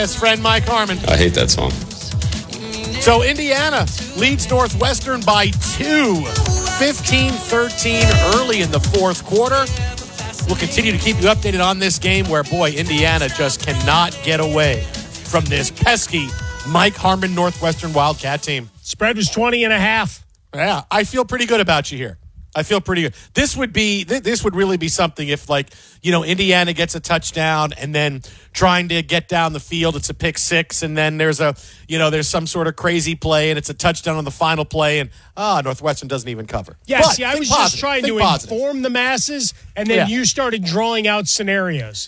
best friend, Mike Harmon. I hate that song. So Indiana leads Northwestern by 2, 15-13 early in the fourth quarter. We'll continue to keep you updated on this game where, boy, Indiana just cannot get away from this pesky Mike Harmon Northwestern Wildcat team. Spread was 20.5. Yeah, I feel pretty good about you here. I feel pretty good. This would really be something if, like, Indiana gets a touchdown and then trying to get down the field, it's a pick six, and then there's some sort of crazy play and it's a touchdown on the final play, and Northwestern doesn't even cover. Yeah, but see, I was just trying to inform the masses, and then you started drawing out scenarios.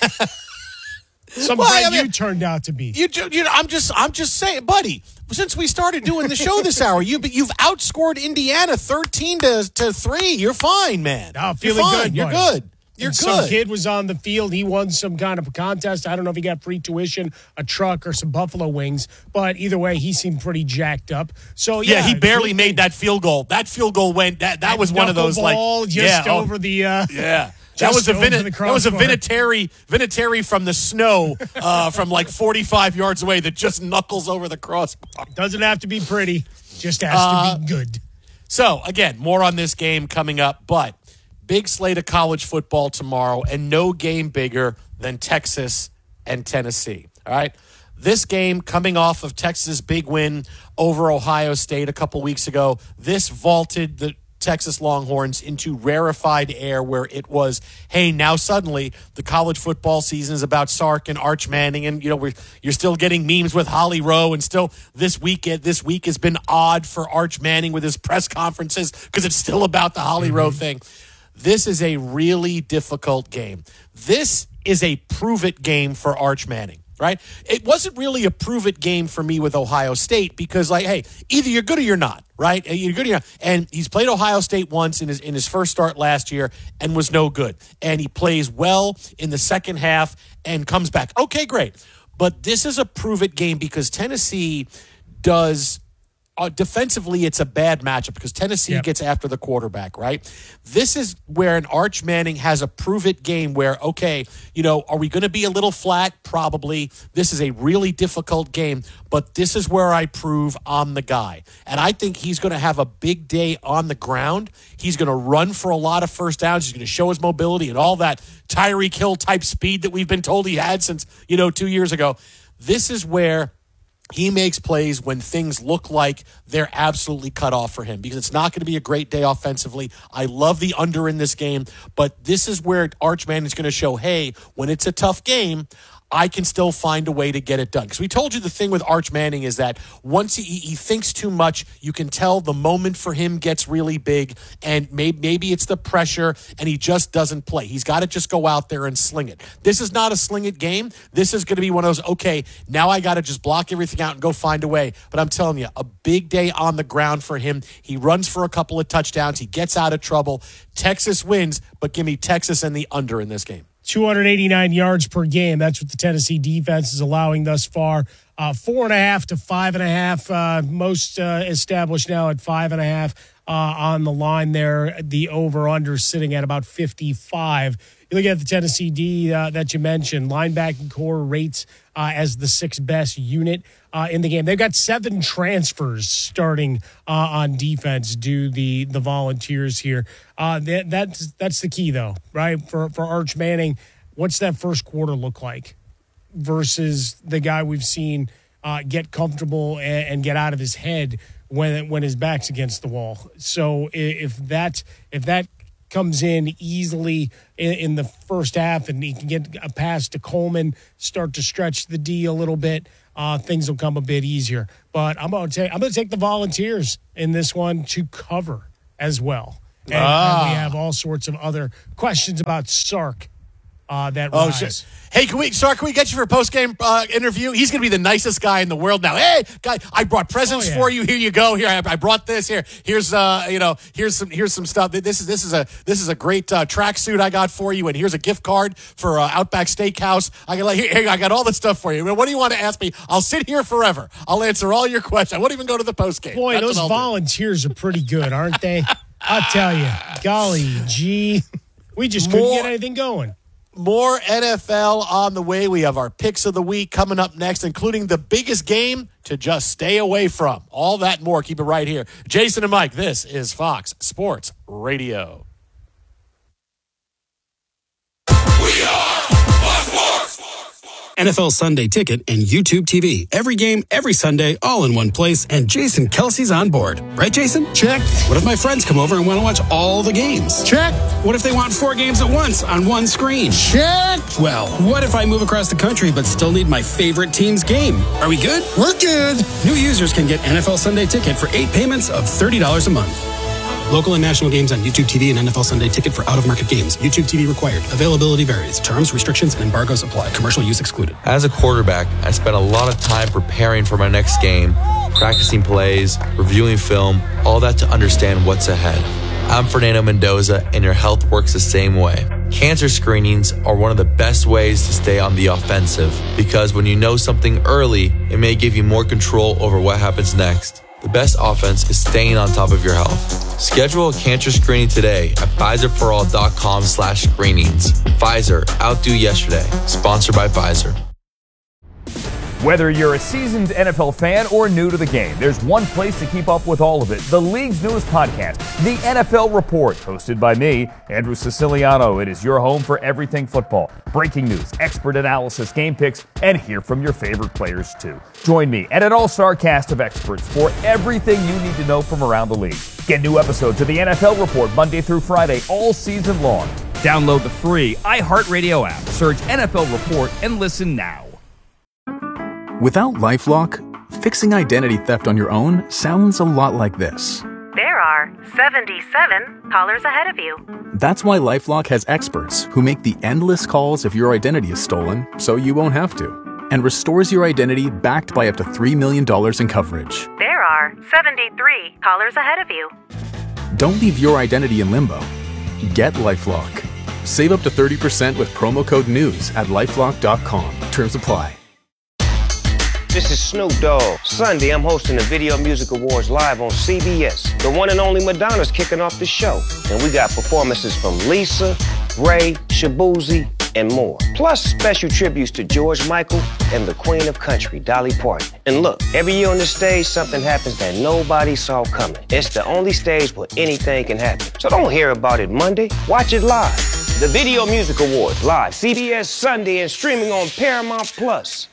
You turned out to be. I'm just saying, buddy. Since we started doing the show this hour, you've outscored Indiana 13-3. You're fine, man. Oh, feeling good. You're good. You're good. Some kid was on the field. He won some kind of a contest. I don't know if he got free tuition, a truck, or some buffalo wings. But either way, he seemed pretty jacked up. So yeah, he barely made that field goal. That field goal went. That was one of those ball just over the. Yeah. That was a Vinatieri from the snow from like 45 yards away that just knuckles over the crossbar. Doesn't have to be pretty, just has to be good. So, again, more on this game coming up, but big slate of college football tomorrow, and no game bigger than Texas and Tennessee. All right? This game coming off of Texas' big win over Ohio State a couple weeks ago, this vaulted the Texas Longhorns into rarefied air where it was, hey, now suddenly the college football season is about Sark and Arch Manning, and you're still getting memes with Holly Rowe, and still this week has been odd for Arch Manning with his press conferences because it's still about the Holly Rowe thing. This is a really difficult game. This is a prove-it game for Arch Manning. Right? It wasn't really a prove-it game for me with Ohio State because, like, hey, either you're good or you're not, right? You're good or you're not. And he's played Ohio State once in his first start last year and was no good. And he plays well in the second half and comes back. Okay, great. But this is a prove-it game because Tennessee does defensively, it's a bad matchup because Tennessee gets after the quarterback, right? This is where an Arch Manning has a prove-it game where, okay, are we going to be a little flat? Probably. This is a really difficult game, but this is where I prove I'm the guy. And I think he's going to have a big day on the ground. He's going to run for a lot of first downs. He's going to show his mobility and all that Tyreek Hill type speed that we've been told he had since, 2 years ago. This is where he makes plays when things look like they're absolutely cut off for him because it's not going to be a great day offensively. I love the under in this game, but this is where Arch Manning is going to show, hey, when it's a tough game, I can still find a way to get it done. Because we told you the thing with Arch Manning is that once he thinks too much, you can tell the moment for him gets really big, and maybe it's the pressure, and he just doesn't play. He's got to just go out there and sling it. This is not a sling it game. This is going to be one of those, okay, now I got to just block everything out and go find a way. But I'm telling you, a big day on the ground for him. He runs for a couple of touchdowns. He gets out of trouble. Texas wins, but give me Texas and the under in this game. 289 yards per game. That's what the Tennessee defense is allowing thus far. 4.5 to 5.5. Most established now at 5.5 on the line there. The over-under sitting at about 55. You look at the Tennessee D that you mentioned. Linebacking core rates as the sixth best unit in the game. They've got 7 transfers starting on defense. Do the Volunteers here? That's the key though, right? For Arch Manning, what's that first quarter look like versus the guy we've seen get comfortable and get out of his head when his back's against the wall? So if that comes in easily in the first half and he can get a pass to Coleman, start to stretch the D a little bit, things will come a bit easier. But I'm going to take the Volunteers in this one to cover as well. And we have all sorts of other questions about Sark that rise. Hey, can we get you for a post-game interview? He's going to be the nicest guy in the world now. Hey, guy, I brought presents for you. Here you go. Here, I brought this. Here's some stuff. This is a great tracksuit I got for you, and here's a gift card for Outback Steakhouse. I got all this stuff for you. What do you want to ask me? I'll sit here forever. I'll answer all your questions. I won't even go to the post-game. Boy, those Volunteers are pretty good, aren't they? I'll tell you. Golly gee. We just couldn't get anything going. more NFL on the way. We have our picks of the week coming up next, including the biggest game to just stay away from. All that and more. Keep it right here. Jason and Mike, this is Fox Sports Radio. We are Fox Sports. NFL Sunday Ticket and YouTube TV. Every game, every Sunday, all in one place. And Jason Kelsey's on board. Right, Jason? Check. What if my friends come over and want to watch all the games? Check. What if they want 4 games at once on one screen? Check. Well, what if I move across the country but still need my favorite team's game? Are we good? We're good. New users can get NFL Sunday Ticket for 8 payments of $30 a month. Local and national games on YouTube TV and NFL Sunday Ticket for out-of-market games. YouTube TV required. Availability varies. Terms, restrictions, and embargoes apply. Commercial use excluded. As a quarterback, I spent a lot of time preparing for my next game, practicing plays, reviewing film, all that to understand what's ahead. I'm Fernando Mendoza, and your health works the same way. Cancer screenings are one of the best ways to stay on the offensive because when you know something early, it may give you more control over what happens next. The best offense is staying on top of your health. Schedule a cancer screening today at Pfizerforall.com/screenings. Pfizer, outdo yesterday. Sponsored by Pfizer. Whether you're a seasoned NFL fan or new to the game, there's one place to keep up with all of it. The league's newest podcast, The NFL Report, hosted by me, Andrew Siciliano. It is your home for everything football. Breaking news, expert analysis, game picks, and hear from your favorite players too. Join me and an all-star cast of experts for everything you need to know from around the league. Get new episodes of The NFL Report Monday through Friday all season long. Download the free iHeartRadio app, search NFL Report, and listen now. Without LifeLock, fixing identity theft on your own sounds a lot like this. There are 77 callers ahead of you. That's why LifeLock has experts who make the endless calls if your identity is stolen so you won't have to, and restores your identity backed by up to $3 million in coverage. There are 73 callers ahead of you. Don't leave your identity in limbo. Get LifeLock. Save up to 30% with promo code NEWS at LifeLock.com. Terms apply. This is Snoop Dogg. Sunday, I'm hosting the Video Music Awards live on CBS. The one and only Madonna's kicking off the show. And we got performances from Lisa, Ray, Shabuzi, and more. Plus special tributes to George Michael and the Queen of Country, Dolly Parton. And look, every year on the stage, something happens that nobody saw coming. It's the only stage where anything can happen. So don't hear about it Monday. Watch it live. The Video Music Awards live, CBS Sunday, and streaming on Paramount Plus.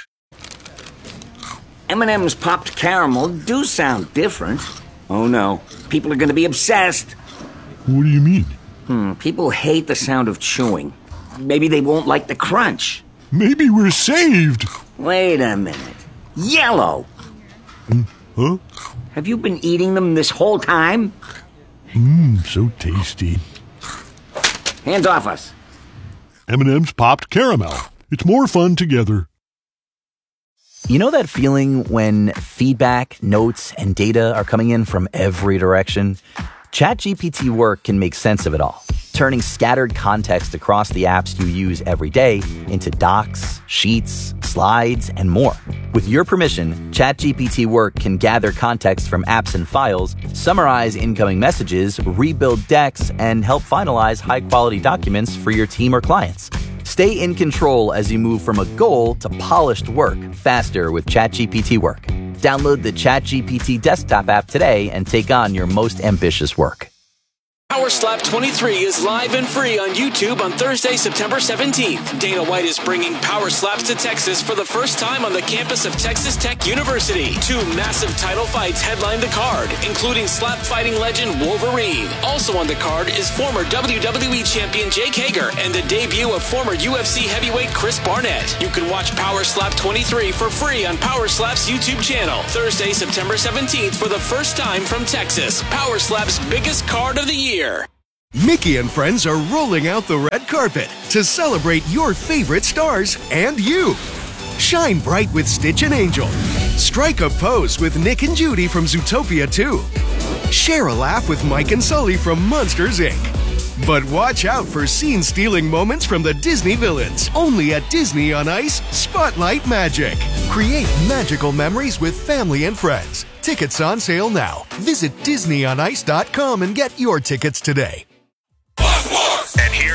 M&M's popped caramel do sound different. Oh no, people are going to be obsessed. What do you mean? People hate the sound of chewing. Maybe they won't like the crunch. Maybe we're saved. Wait a minute. Yellow! Huh? Have you been eating them this whole time? So tasty. Hands off us. M&M's popped caramel. It's more fun together. You know that feeling when feedback, notes, and data are coming in from every direction? ChatGPT Work can make sense of it all, turning scattered context across the apps you use every day into docs, sheets, slides, and more. With your permission, ChatGPT Work can gather context from apps and files, summarize incoming messages, rebuild decks, and help finalize high-quality documents for your team or clients. Stay in control as you move from a goal to polished work faster with ChatGPT Work. Download the ChatGPT desktop app today and take on your most ambitious work. Power Slap 23 is live and free on YouTube on Thursday, September 17th. Dana White is bringing Power Slaps to Texas for the first time on the campus of Texas Tech University. 2 massive title fights headline the card, including slap fighting legend Wolverine. Also on the card is former WWE champion Jake Hager and the debut of former UFC heavyweight Chris Barnett. You can watch Power Slap 23 for free on Power Slap's YouTube channel. Thursday, September 17th for the first time from Texas. Power Slap's biggest card of the year. Mickey and friends are rolling out the red carpet to celebrate your favorite stars and you. Shine bright with Stitch and Angel. Strike a pose with Nick and Judy from Zootopia 2. Share a laugh with Mike and Sully from Monsters, Inc. But watch out for scene-stealing moments from the Disney villains. Only at Disney on Ice Spotlight Magic. Create magical memories with family and friends. Tickets on sale now. Visit DisneyOnIce.com and get your tickets today. And here's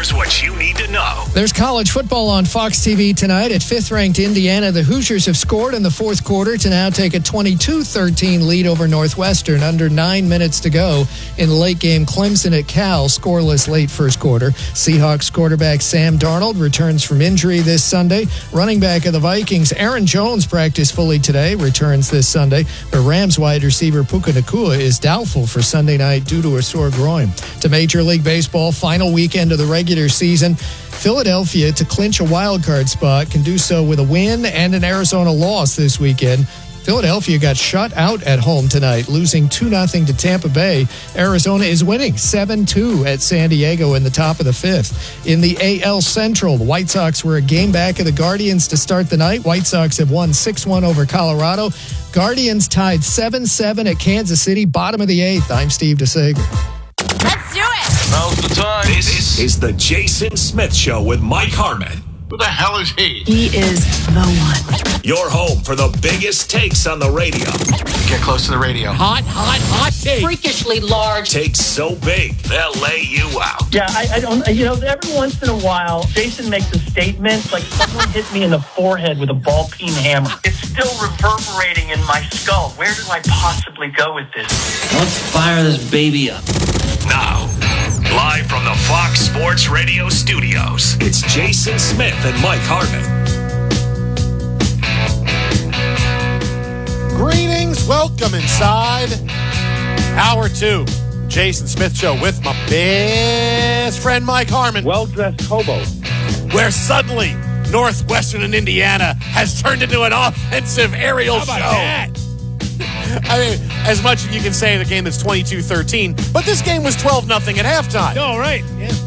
Here's what you need to know. There's college football on Fox TV tonight. At 5th-ranked Indiana, the Hoosiers have scored in the fourth quarter to now take a 22-13 lead over Northwestern. Under 9 minutes to go in the late game. Clemson at Cal, scoreless late first quarter. Seahawks quarterback Sam Darnold returns from injury this Sunday. Running back of the Vikings, Aaron Jones practiced fully today, returns this Sunday. But Rams wide receiver Puka Nacua is doubtful for Sunday night due to a sore groin. To Major League Baseball, final weekend of the regular season. Philadelphia, to clinch a wild card spot, can do so with a win and an Arizona loss this weekend. Philadelphia got shut out at home tonight, losing 2-0 to Tampa Bay. Arizona is winning 7-2 at San Diego in the top of the fifth. In the AL Central, the White Sox were a game back of the Guardians to start the night. White Sox have won 6-1 over Colorado. Guardians tied 7-7 at Kansas City, bottom of the eighth. I'm Steve DeSager. Let's do it! Now's the time. This is the Jason Smith Show with Mike Harmon. Who the hell is he? He is the one. Your home for the biggest takes on the radio. Get close to the radio. Hot take. Freakishly large. Takes so big, they'll lay you out. Yeah, I don't, every once in a while, Jason makes a statement like someone hit me in the forehead with a ball-peen hammer. It's still reverberating in my skull. Where do I possibly go with this? Let's fire this baby up. Now, live from the Fox Sports Radio studios, it's Jason Smith and Mike Harmon. Greetings, welcome inside Hour 2. Jason Smith Show with my best friend Mike Harmon. Well-dressed hobo. Where suddenly Northwestern and Indiana has turned into an offensive aerial show. That? I mean, as much as you can say the game is 22-13, but this game was 12-0 at halftime. Oh, right.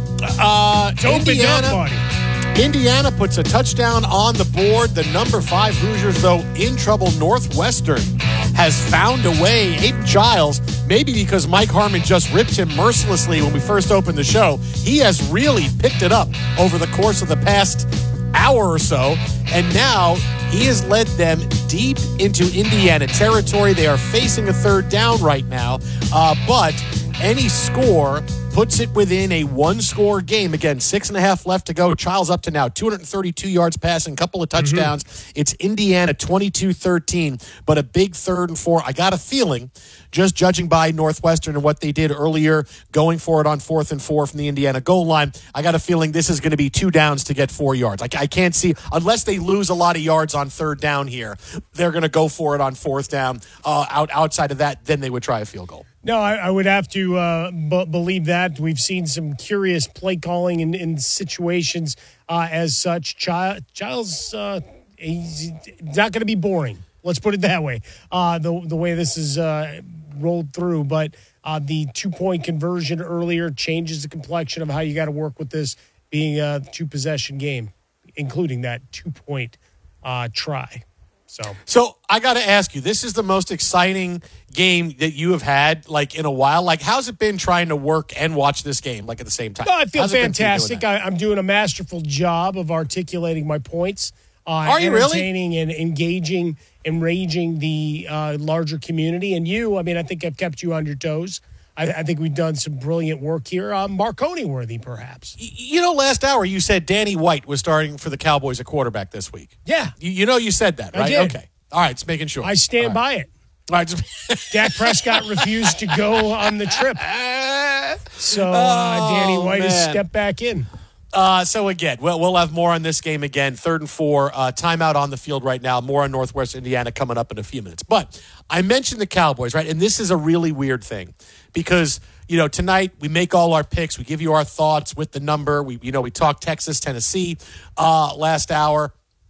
Yeah. Indiana puts a touchdown on the board. The number 5 Hoosiers, though, in trouble. Northwestern has found a way. Aiden Giles, maybe because Mike Harmon just ripped him mercilessly when we first opened the show, he has really picked it up over the course of the past hour or so, and now he has led them deep into Indiana territory. They are facing a third down right now, but any score puts it within a one-score game. Again, 6.5 left to go. Childs up to now 232 yards passing, a couple of touchdowns. It's Indiana 22-13, but a big 3rd and 4. I got a feeling, just judging by Northwestern and what they did earlier, going for it on 4th and 4 from the Indiana goal line, I got a feeling this is going to be 2 downs to get 4 yards. I can't see, unless they lose a lot of yards on 3rd down here, they're going to go for it on 4th down. Outside of that, then they would try a field goal. No, I would have to believe that. We've seen some curious play calling in situations as such. Giles, he's not going to be boring. Let's put it that way. The way this is rolled through, but the 2-point conversion earlier changes the complexion of how you got to work with this being a 2-possession game, including that 2-point try. So I got to ask you, this is the most exciting game that you have had in a while. How's it been trying to work and watch this game at the same time? No, I feel fantastic. I'm doing a masterful job of articulating my points. Are you entertaining really? And engaging, enraging the larger community. And you, I think I've kept you on your toes. I think we've done some brilliant work here. Marconi worthy, perhaps. Last hour you said Danny White was starting for the Cowboys at quarterback this week. Yeah. You said that, right? I did. Okay. All right, just making sure. I stand by it. All right. Dak Prescott refused to go on the trip. So Danny White has stepped back in. So again, we'll have more on this game again. 3rd and 4, timeout on the field right now. More on Northwest Indiana coming up in a few minutes. But I mentioned the Cowboys, right? And this is a really weird thing because, tonight we make all our picks. We give you our thoughts with the number. We talk Texas, Tennessee last hour.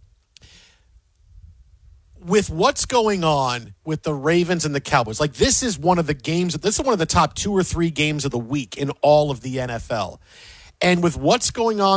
With what's going on with the Ravens and the Cowboys, this is one of the games. This is one of the top 2 or 3 games of the week in all of the NFL. And with what's going on